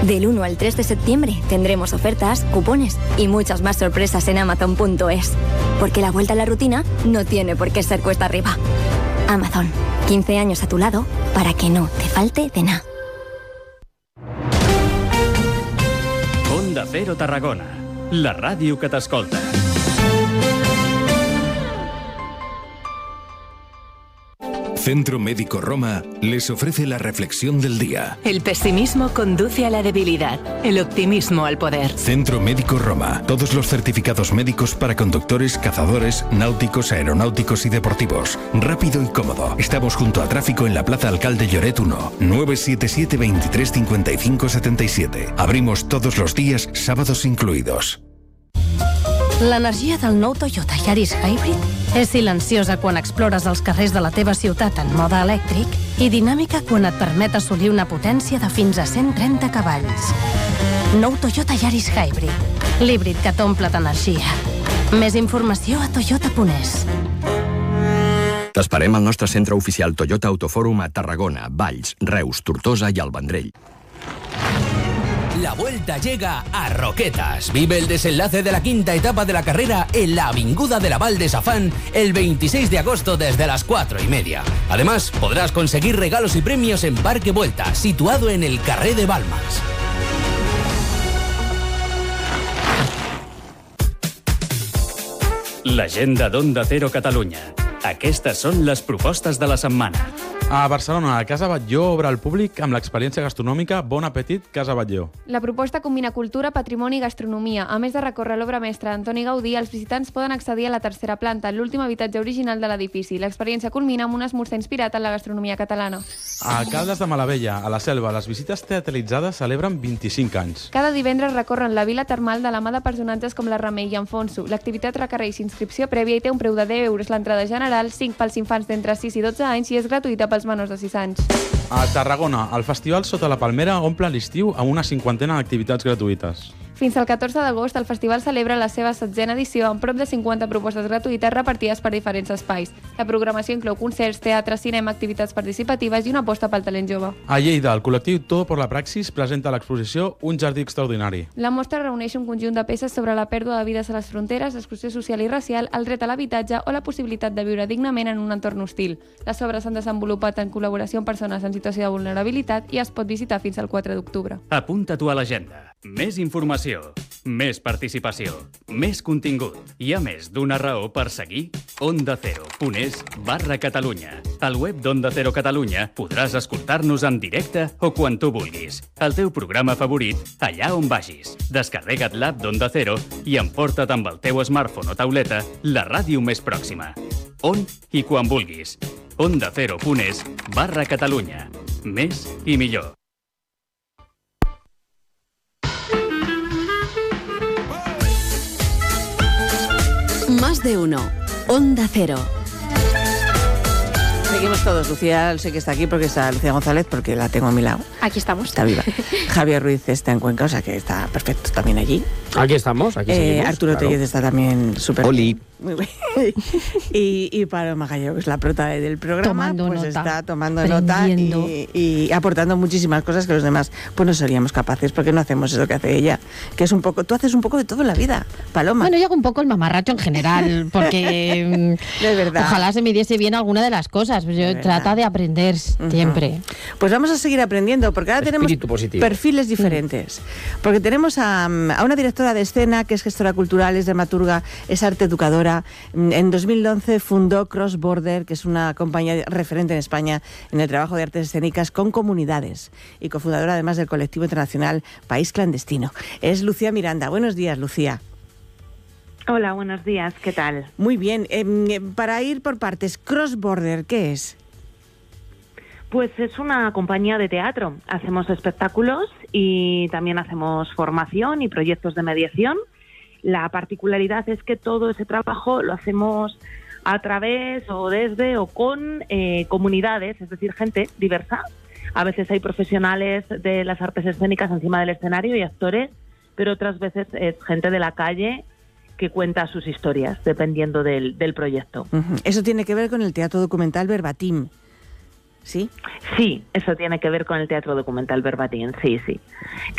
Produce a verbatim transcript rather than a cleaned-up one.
Del uno al tres de septiembre tendremos ofertas, cupones y muchas más sorpresas en amazon punto es. Porque la vuelta a la rutina no tiene por qué ser cuesta arriba. Amazon, quince años a tu lado para que no te falte de nada. Onda Cero Tarragona, la ràdio que t'escolta. Centro Médico Roma les ofrece la reflexión del día. El pesimismo conduce a la debilidad, el optimismo al poder. Centro Médico Roma. Todos los certificados médicos para conductores, cazadores, náuticos, aeronáuticos y deportivos. Rápido y cómodo. Estamos junto a tráfico en la Plaza Alcalde Lloret uno. nueve siete siete, veintitrés cincuenta y cinco setenta y siete. Abrimos todos los días, sábados incluidos. L'energia del nou Toyota Yaris Hybrid és silenciosa quan explores els carrers de la teva ciutat en mode elèctric i dinàmica quan et permet assolir una potència de fins a cent trenta cavalls. Nou Toyota Yaris Hybrid, l'híbrid que t'omple d'energia. Més informació a toyota punt es. T'esperem al nostre centre oficial Toyota Autofòrum a Tarragona, Valls, Reus, Tortosa i el Vendrell. La vuelta llega a Roquetas. Vive el desenlace de la quinta etapa de la carrera en la Avinguda de la Val de Safán el veintiséis de agosto desde las cuatro y media. Además, podrás conseguir regalos y premios en Parque Vuelta, situado en el Carrer de Balmas. L'agenda d'Onda Cero Catalunya. Aquestes són les propostes de la setmana. A Barcelona, la Casa Batlló obre al públic amb l'experiència gastronòmica Bon Appetit Casa Batlló. La proposta combina cultura, patrimoni i gastronomia. A més de recórrer l'obra mestra d'Antoni Gaudí, els visitants poden accedir a la tercera planta, l'últim habitatge original de l'edifici. L'experiència culmina amb un esmorzar inspirat en la gastronomia catalana. A Caldes de Malavella, a la Selva, les visites teatralitzades celebren vint-i-cinc anys. Cada divendres recorren la vila termal de la mà de personatges com la Remei i Enfonso. L'activitat requereix inscripció prèvia i té un preu de deu euros l'entrada general, cinc pels infants d'entre sis i dotze anys i és gratuïta pels menors de sis anys. A Tarragona, el Festival Sota la Palmera omple l'estiu amb una cinquantena d'activitats gratuïtes. Fins al catorze d'agost, el festival celebra la seva setzena edició amb prop de cinquanta propostes gratuïtes repartides per diferents espais. La programació inclou concerts, teatre, cinema, activitats participatives i una aposta pel talent jove. A Lleida, el col·lectiu Todo por la Praxis presenta l'exposició Un jardí extraordinari. La mostra reuneix un conjunt de peces sobre la pèrdua de vides a les fronteres, l'exclusió social i racial, el dret a l'habitatge o la possibilitat de viure dignament en un entorn hostil. Les obres s'han desenvolupat en col·laboració amb persones en situació de vulnerabilitat i es pot visitar fins al quatre d'octubre. Apunta-t'ho a l'agenda. Més informació, més participació, més contingut. Hi ha més d'una raó per seguir onda cero punt es barra Catalunya. Al web d'Onda Cero Catalunya podràs escoltar-nos en directe o quan tu vulguis. El teu programa favorit, allà on vagis. Descarrega't l'app d'Onda Cero i emporta't amb el teu smartphone o tauleta la ràdio més pròxima. On i quan vulguis. onda cero punt es barra Catalunya. Més i millor. Más de uno. Onda Cero. Seguimos todos. Lucía sé que está aquí porque está Lucía González, porque la tengo a mi lado. Aquí estamos. Está viva. Javier Ruiz está en Cuenca, o sea que está perfecto también allí. Aquí estamos, aquí eh, seguimos. Arturo claro. Tellez está también súper Oli. Muy bien. y, y Paloma Gallego, que es la prota del programa, Tomando pues nota, está tomando nota y, y aportando muchísimas cosas que los demás pues no seríamos capaces, porque no hacemos eso que hace ella, que es un poco, tú haces un poco de todo en la vida, Paloma. Bueno, yo hago un poco el mamarracho en general, porque de verdad. Ojalá se me diese bien alguna de las cosas, pues yo trata de aprender siempre. Uh-huh. Pues vamos a seguir aprendiendo, porque ahora Espíritu tenemos positivo. perfiles diferentes, porque tenemos a, a una directora de escena que es gestora cultural, es dramaturga, es arte educadora. En dos mil once fundó Cross Border, que es una compañía referente en España en el trabajo de artes escénicas con comunidades, y cofundadora además del colectivo internacional País Clandestino. Es Lucía Miranda. Buenos días, Lucía. Hola, buenos días. ¿Qué tal? Muy bien. Eh, para ir por partes, Cross Border, ¿qué es? Pues es una compañía de teatro. Hacemos espectáculos y también hacemos formación y proyectos de mediación. La particularidad es que todo ese trabajo lo hacemos a través o desde o con eh, comunidades, es decir, gente diversa. A veces hay profesionales de las artes escénicas encima del escenario y actores, pero otras veces es gente de la calle que cuenta sus historias, dependiendo del, del proyecto. Uh-huh. Eso tiene que ver con el teatro documental Verbatim, ¿sí? Sí, eso tiene que ver con el teatro documental Verbatim, sí, sí.